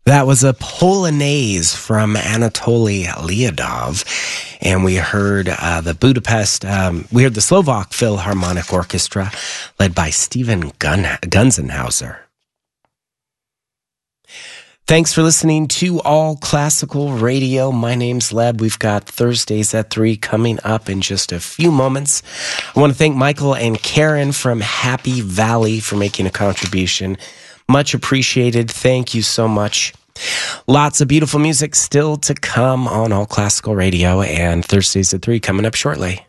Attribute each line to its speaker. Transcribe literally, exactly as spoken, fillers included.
Speaker 1: That was a Polonaise from Anatoly Lyudov, and we heard uh, the Budapest, um, we heard the Slovak Philharmonic Orchestra, led by Stephen Gun- Gunzenhauser. Thanks for listening to All Classical Radio. My name's Leb. We've got Thursdays at three coming up in just a few moments. I want to thank Michael and Karen from Happy Valley for making a contribution. Much appreciated. Thank you so much. Lots of beautiful music still to come on All Classical Radio, and Thursdays at three coming up shortly.